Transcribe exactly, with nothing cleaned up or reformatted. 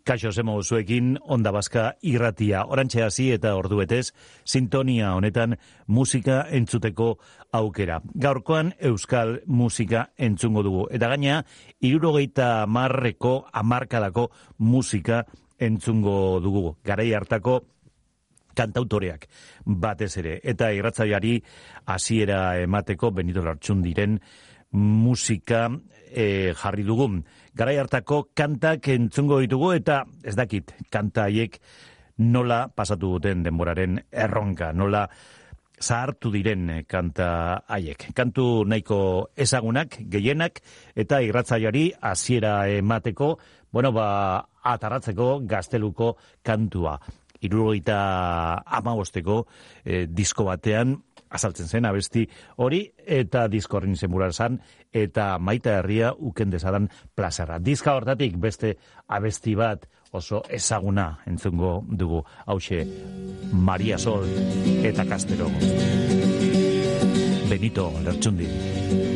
Kaixo zemo zuekin Onda Baska irratia. Orantxe hasi eta ordubetez sintonia honetan musika entzuteko aukera. Gaurkoan euskal musika entzungo dugu. Eta gaina, hirurogeita hamarreko hamarkadako musika entzungo dugu. Garai hartako kantautoreak batez ere. Eta irratzaileari hasiera emateko Benito Lartxundiren musika e, jarri dugu. Garai hartako kantak entzungo ditugu eta ez dakit kanta haiek nola pasatu duten denboraren erronka, nola zahartu diren kanta haiek. Kantu nahiko ezagunak, gehienak eta irratzaileari hasiera emateko, bueno, ba atarratzeko Gazteluko kantua. Hirurogeita hamabosteko eh, disko batean azaltzen zen abesti hori eta disko horren izenburua zen eta Maita Herria uken dezadan plazarra. Diska hortatik beste abesti bat oso ezaguna entzungo dugu. Hauxe Maria Sol eta Castero. Benito Lertxundi.